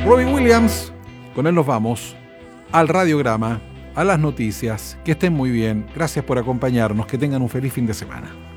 Robbie Williams, con él nos vamos al radiograma, a las noticias. Que estén muy bien. Gracias por acompañarnos. Que tengan un feliz fin de semana.